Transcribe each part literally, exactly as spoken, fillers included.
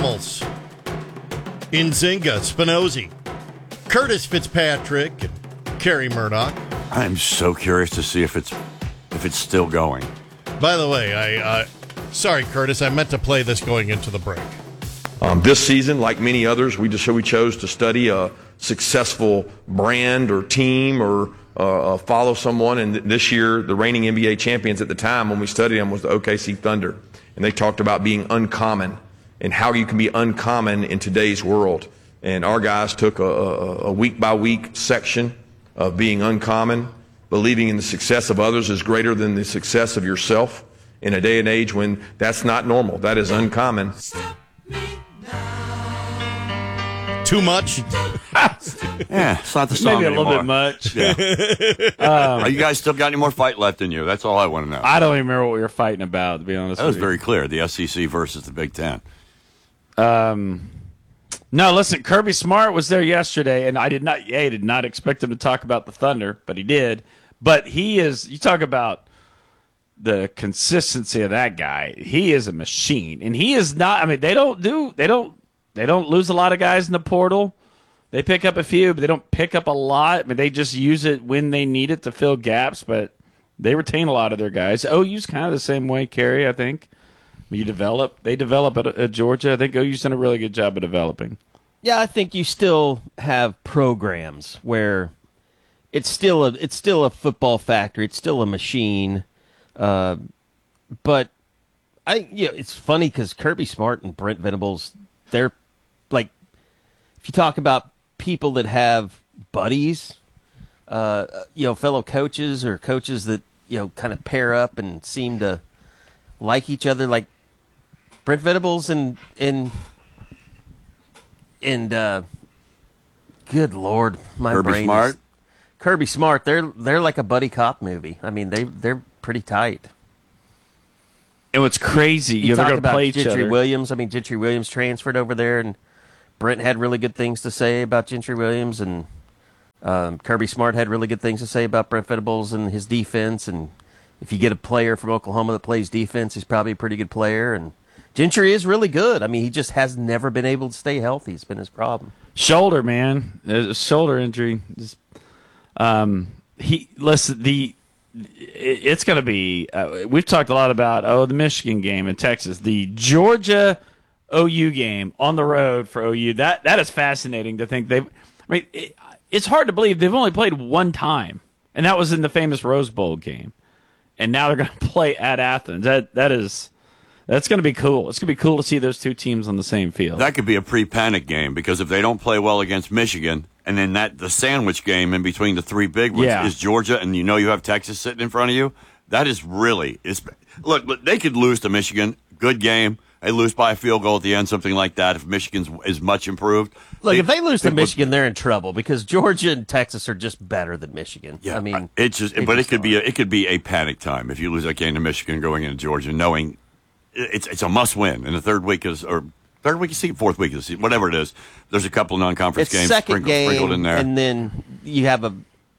Animals, Nzinga, Spinozzi, Curtis Fitzpatrick, and Kerry Murdoch. I'm so curious to see if it's if it's still going. By the way, I uh, sorry, Curtis, I meant to play this going into the break. Um, this season, like many others, we just we chose to study a successful brand or team or uh, follow someone. And th- this year, the reigning N B A champions at the time when we studied them was the O K C Thunder. And they talked about being uncommon and how you can be uncommon in today's world. And our guys took a, a, a week-by-week section of being uncommon, believing in the success of others is greater than the success of yourself in a day and age when that's not normal. That is uncommon. Too much? Yeah, it's not the song Maybe a anymore. little bit much. Yeah. um, you guys still got any more fight left in you? That's all I want to know. I don't even remember what we were fighting about, to be honest That was with you. very clear, the S E C versus the Big Ten. Um, no, listen, Kirby Smart was there yesterday, and I did not, yeah, I did not expect him to talk about the Thunder, but he did. But he is, you talk about the consistency of that guy. He is a machine, and he is not, I mean, they don't do, they don't, they don't lose a lot of guys in the portal. They pick up a few, but they don't pick up a lot. I mean, they just use it when they need it to fill gaps, but they retain a lot of their guys. O U's kind of the same way, Kerry, I think. You develop. They develop at, at Georgia. I think O U's done a really good job of developing. Yeah, I think you still have programs where it's still a it's still a football factory. It's still a machine. Uh, but I, you know, it's funny because Kirby Smart and Brent Venables, they're like, if you talk about people that have buddies, uh, you know, fellow coaches or coaches that, you know, kind of pair up and seem to like each other, like Brent Venables and and and uh, good Lord, my Kirby brain. Smart? Is, Kirby Smart. They're they're like a buddy cop movie. I mean, they they're pretty tight. And what's crazy, you You know, they're talk going to about play each Gentry other. Williams. I mean, Gentry Williams transferred over there, and Brent had really good things to say about Gentry Williams, and um, Kirby Smart had really good things to say about Brent Venables and his defense. And if you get a player from Oklahoma that plays defense, he's probably a pretty good player. And Gentry is really good. I mean, he just has never been able to stay healthy. It's been his problem. Shoulder, man, There's a shoulder injury. Just, um, he listen. The it, it's going to be. Uh, we've talked a lot about oh the Michigan game in Texas, the Georgia O U game on the road for O U. That that is fascinating to think they've. I mean, it, it's hard to believe they've only played one time, and that was in the famous Rose Bowl game. And now they're going to play at Athens. That that is. That's going to be cool. It's going to be cool to see those two teams on the same field. That could be a pre-panic game because if they don't play well against Michigan, and then that the sandwich game in between the three big ones Yeah. is Georgia, and you know you have Texas sitting in front of you, that is really it's, look, look. They could lose to Michigan. Good game. They lose by a field goal at the end, something like that. If Michigan's is much improved, Look, they, if they lose to it would- Michigan, they're in trouble because Georgia and Texas are just better than Michigan. Yeah, I mean, it's just, they but just it could be are. a, it could be a panic time if you lose that game to Michigan going into Georgia, knowing it's it's a must win in the third week is or third week of season, fourth week of the season, whatever it is. There's a couple of non-conference It's games second sprinkled, game, sprinkled in there. and then you have a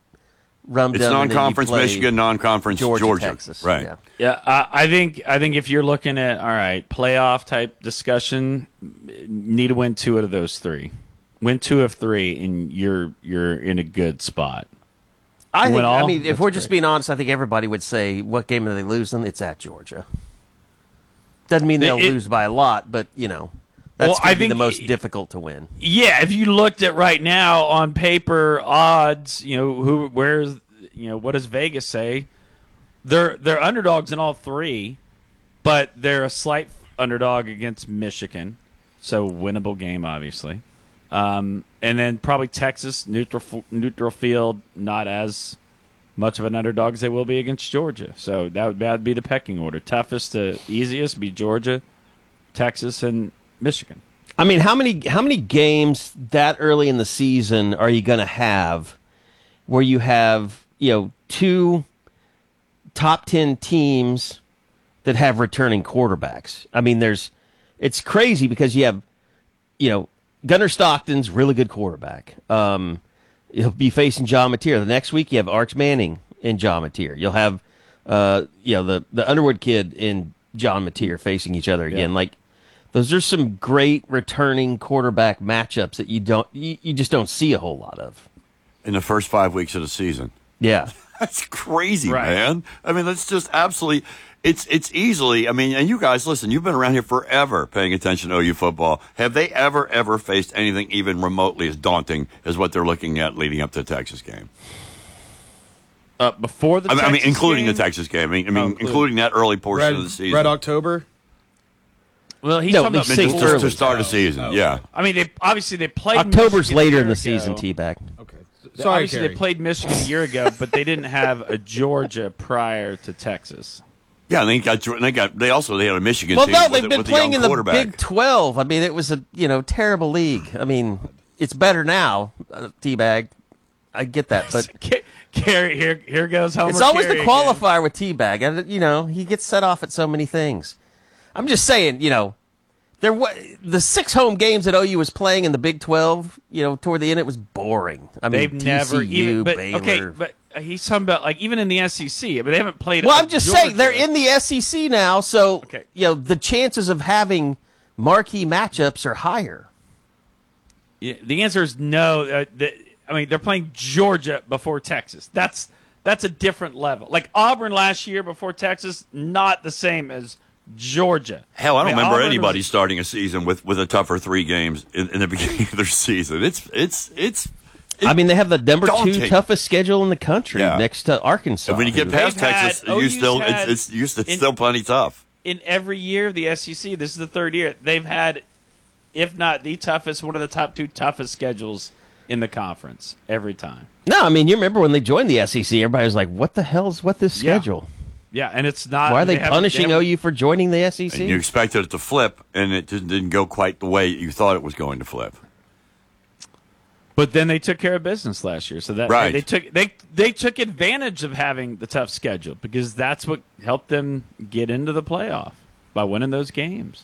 rum It's dum, and then you non-conference play Michigan, non-conference Georgia, Georgia, Texas. right? Yeah. Yeah, I, I think I think if you're looking at all right playoff type discussion, need to win two out of those three. Win two of three, and you're you're in a good spot. I Win think. I all? mean, if That's we're just great. being honest, I think everybody would say, "What game are they losing?" It's at Georgia. Doesn't mean they'll It- lose by a lot, but you know, that's Well, going I to be the think most it- difficult to win. Yeah, if you looked at right now on paper odds, you know who, where's, you know, what does Vegas say? They're they're underdogs in all three, but they're a slight underdog against Michigan, so winnable game, obviously. Um, and then probably Texas neutral f- neutral field, not as much of an underdog as they will be against Georgia. So that would, that would be the pecking order. Toughest to easiest be Georgia, Texas, and Michigan. I mean, how many how many games that early in the season are you going to have where you have, you know, two top ten teams that have returning quarterbacks? I mean, there's it's crazy because you have, you know, Gunnar Stockton's really good quarterback. Um, he'll be facing John Mateer. The next week you have Arch Manning and John Mateer. You'll have, uh, you know, the the Underwood kid and John Mateer facing each other again. Yeah. Like Those are some great returning quarterback matchups that you don't you, you just don't see a whole lot of in the first five weeks of the season. Yeah. That's crazy, Right. man. I mean, that's just absolutely. It's it's easily. I mean, and you guys, listen. You've been around here forever, paying attention to O U football. Have they ever ever faced anything even remotely as daunting as what they're looking at leading up to the Texas game? Uh, before the I mean, I mean Texas including game? the Texas game. I mean, I mean Oh, including, including- that early portion Red, of the season. Red October. Well, he's No, talking they about I say mean, just, just early. to start a season. Oh, Yeah. I mean, they obviously they played October's Michigan a later year in the ago. season, T-Bag. Okay. They- Sorry, obviously Kerry. they played Michigan a year ago, but they didn't have a Georgia prior to Texas. Yeah, and they got. and They got. They also they had a Michigan Well, team no, with, they've a- been with a playing young in the quarterback. Big twelve. I mean, it was a you know terrible league. I mean, it's better now, uh, T-Bag. I get that, but Ca- Carey, here here goes Homer. it's always the Carey again. qualifier with T-Bag. And, you know, he gets set off at so many things. I'm just saying, you know, there wa- the six home games that O U was playing in the Big twelve, you know, toward the end, it was boring. I mean, They've never T C U, even. But Baylor. okay, but he's talking about like even in the S E C, but they haven't played. Well, a I'm just Georgia. saying they're in the S E C now, so Okay. you know the chances of having marquee matchups are higher. Yeah, the answer is no. Uh, the, I mean, they're playing Georgia before Texas. That's that's a different level. Like Auburn last year before Texas, not the same as Georgia. Hell, I don't mean, remember Auburn anybody was- starting a season with, with a tougher three games in, in the beginning of their season. It's it's it's. I mean, they have the number daunting. two toughest schedule in the country Yeah. next to Arkansas. And when you get who- past They've had- Texas, you O U's still had it's it's, you it's in- still plenty tough. in every year of the S E C. This is the third year they've had, if not the toughest, one of the top two toughest schedules in the conference every time. no, I mean, you remember when they joined the S E C, everybody was like, "What the hell's what this Yeah. schedule? Yeah, and it's not. Why are they, haven't- punishing they O haven't- U for joining the S E And C?" you expected it to flip, and it just didn't go quite the way you thought it was going to flip. But then they took care of business last year, so that Right. they took they they took advantage of having the tough schedule because that's what helped them get into the playoff by winning those games.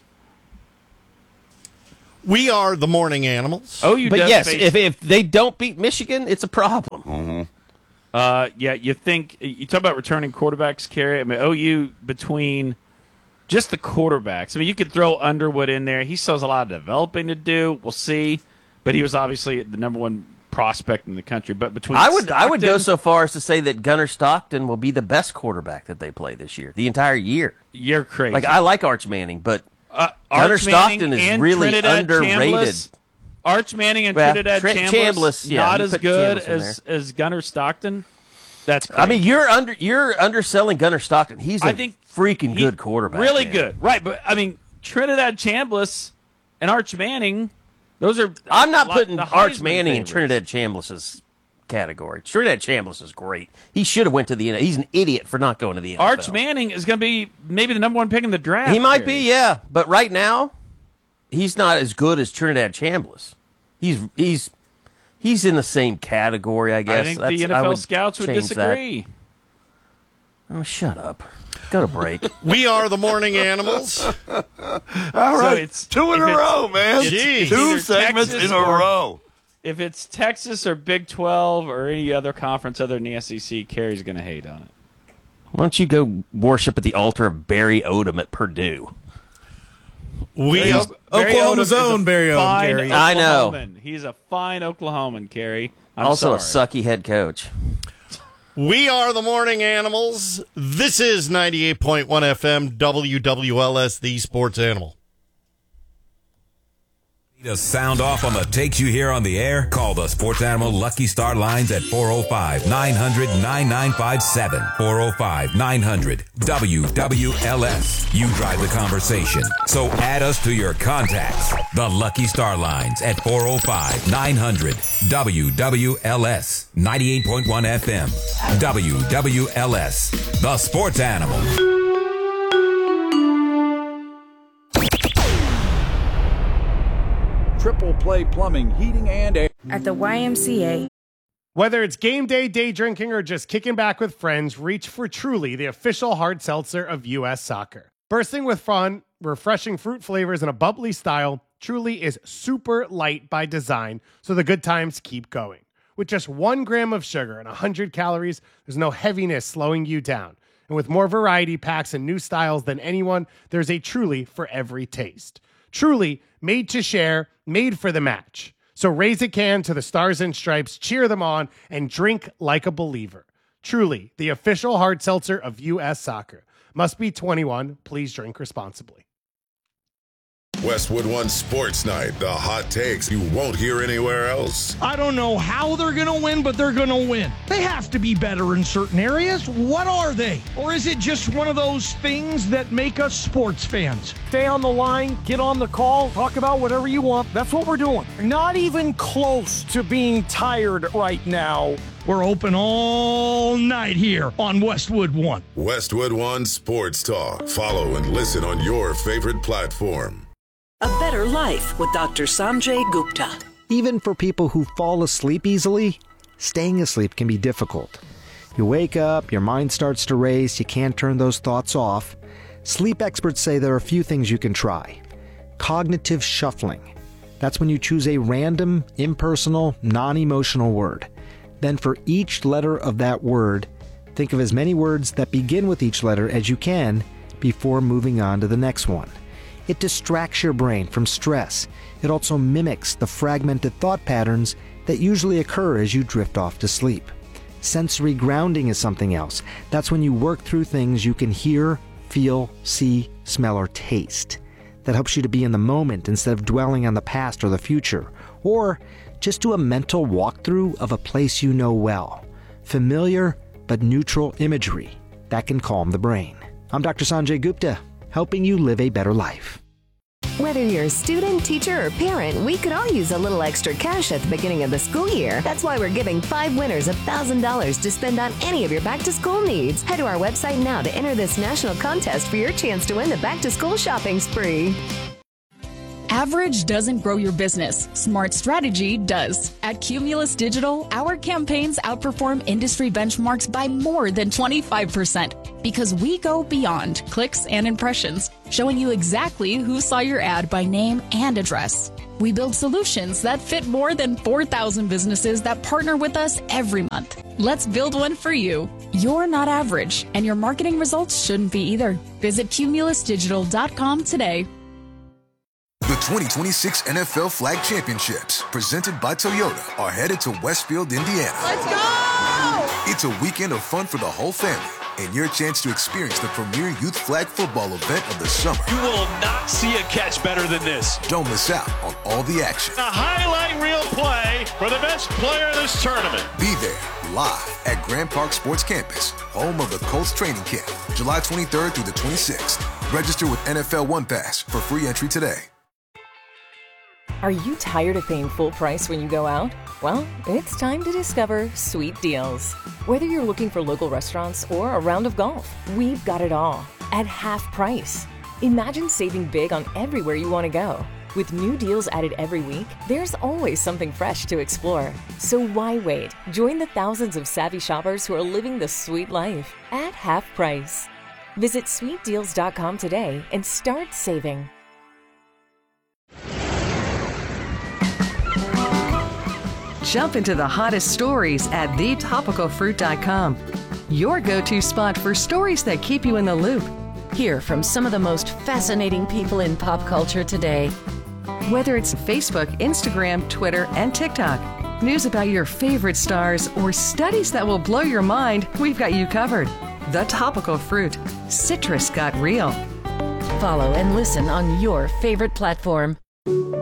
We are the morning animals. Oh, you but does yes, face- if if they don't beat Michigan, it's a problem. Uh, yeah, you think you talk about returning quarterbacks, Carey. I mean, O U between just the quarterbacks. I mean, you could throw Underwood in there. He still has a lot of developing to do. We'll see, but he was obviously the number one prospect in the country. But between I would I would go Stockton- so far as to say that Gunnar Stockton will be the best quarterback that they play this year, the entire year. You're crazy. Like I like Arch Manning, but uh, Gunnar Arch Manning Stockton is and really Trinidad underrated. Chambliss- Arch Manning and Well, Trinidad Tra- Chambliss, Chambliss, yeah, not you as put good Chambliss in as as Gunnar Stockton. That's crazy. I mean, you're under you're underselling Gunnar Stockton. He's a I think freaking he- good quarterback. Really man. good, right? But I mean, Trinidad Chambliss and Arch Manning, those are. I'm not like putting the Arch Heisman Manning in favorites. Trinidad Chambliss's category. Trinidad Chambliss is great. He should have went to the N F L. He's an idiot for not going to the N F L. Arch Manning is going to be maybe the number one pick in the draft. He might Gary. be, yeah. But right now, he's not as good as Trinidad Chambliss. He's he's he's in the same category, I guess. I think That's- the N I F L would scouts would change that. disagree. Oh, shut up. Go to break. We are the morning animals. All So right, it's- two in if a it's- row, man. it's- it's Two either segments Texas in a or- row. If it's Texas or Big twelve or any other conference other than the S E C, Kerry's going to hate on it. Why don't you go worship at the altar of Barry Odom at Purdue? We Barry Oklahoma's Odom is a own Barry Odom, fine Gary. I know. Oklahoman. He's a fine Oklahoman, Kerry. I'm also sorry. a sucky head coach. we are the morning animals. This is ninety-eight point one F M W W L S, the sports animal. Need a sound off on the takes you hear on the air? Call the Sports Animal Lucky Star lines at four oh five, nine hundred, nine nine five seven. four oh five, nine hundred, W W L S. You drive the conversation. So add us to your contacts. The Lucky Star lines at four oh five, nine hundred, W W L S. ninety-eight point one F M. W W L S. The Sports Animal. Triple Play Plumbing, Heating, and Air. At the Y M C A. Whether it's game day, day drinking, or just kicking back with friends, reach for Truly, the official hard seltzer of U S Soccer. Bursting with fun, refreshing fruit flavors, and a bubbly style, Truly is super light by design, so the good times keep going. With just one gram of sugar and one hundred calories, there's no heaviness slowing you down. And with more variety packs and new styles than anyone, there's a Truly for every taste. Truly, made to share, made for the match. So raise a can to the Stars and Stripes, cheer them on, and drink like a believer. Truly, the official hard seltzer of U S Soccer. Must be twenty-one. Please drink responsibly. Westwood One Sports Night, the hot takes you won't hear anywhere else. I don't know how they're going to win, but they're going to win. They have to be better in certain areas. What are they? Or is it just one of those things that make us sports fans? Stay on the line, get on the call, talk about whatever you want. That's what we're doing. Not even close to being tired right now. We're open all night here on Westwood One. Westwood One Sports Talk. Follow and listen on your favorite platform. A better life with Doctor Sanjay Gupta. Even for people who fall asleep easily, staying asleep can be difficult. You wake up, your mind starts to race, you can't turn those thoughts off. Sleep experts say there are a few things you can try. Cognitive shuffling. That's when you choose a random, impersonal, non-emotional word. Then for each letter of that word, think of as many words that begin with each letter as you can before moving on to the next one. It distracts your brain from stress. It also mimics the fragmented thought patterns that usually occur as you drift off to sleep. Sensory grounding is something else. That's when you work through things you can hear, feel, see, smell, or taste. That helps you to be in the moment instead of dwelling on the past or the future. Or just do a mental walkthrough of a place you know well. Familiar but neutral imagery. That can calm the brain. I'm Doctor Sanjay Gupta, helping you live a better life. Whether you're a student, teacher, or parent, we could all use a little extra cash at the beginning of the school year. That's why we're giving five winners one thousand dollars to spend on any of your back-to-school needs. Head to our website now to enter this national contest for your chance to win the back-to-school shopping spree. Average doesn't grow your business. Smart strategy does. At Cumulus Digital, our campaigns outperform industry benchmarks by more than twenty-five percent because we go beyond clicks and impressions, showing you exactly who saw your ad by name and address. We build solutions that fit more than four thousand businesses that partner with us every month. Let's build one for you. You're not average, and your marketing results shouldn't be either. Visit cumulus digital dot com today. The twenty twenty-six N F L Flag Championships, presented by Toyota, are headed to Westfield, Indiana. Let's go! It's a weekend of fun for the whole family and your chance to experience the premier youth flag football event of the summer. You will not see a catch better than this. Don't miss out on all the action. A highlight reel play for the best player in this tournament. Be there live at Grand Park Sports Campus, home of the Colts training camp, July twenty-third through the twenty-sixth. Register with N F L One Pass for free entry today. Are you tired of paying full price when you go out? Well, it's time to discover Sweet Deals. Whether you're looking for local restaurants or a round of golf, we've got it all at half price. Imagine saving big on everywhere you want to go. With new deals added every week, there's always something fresh to explore. So why wait? Join the thousands of savvy shoppers who are living the sweet life at half price. Visit sweet deals dot com today and start saving. Jump into the hottest stories at the topical fruit dot com. Your go-to spot for stories that keep you in the loop. Hear from some of the most fascinating people in pop culture today. Whether it's Facebook, Instagram, Twitter, and TikTok, news about your favorite stars, or studies that will blow your mind, we've got you covered. The Topical Fruit. Citrus got real. Follow and listen on your favorite platform.